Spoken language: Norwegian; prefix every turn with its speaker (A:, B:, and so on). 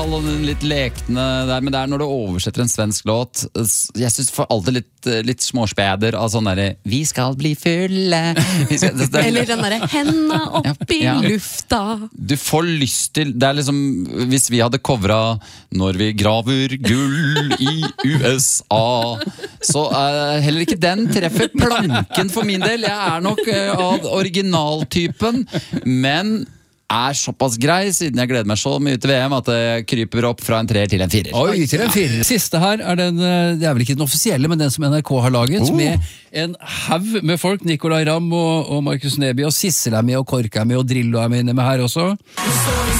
A: Litt lekne der, men det når du oversetter en svensk låt, jeg synes for alltid litt småspeder av sånn der, vi skal bli fulle
B: eller den der, henda opp i lufta.
A: Du får lyst til, det liksom hvis vi hadde covret når vi graver gull i USA, så heller ikke den treffer planken for min del. Jeg nok av originaltypen, men såpass grei, siden jeg gleder meg så mye til VM at det kryper opp fra en 3 til en 4.
C: Oi, til en 4. Siste her den, det vel ikke den offisielle, men den som NRK har laget, med en haug med folk. Nicolai Ramm og Markus Neby og Sissel med, og Kork med, og Drillo med her også.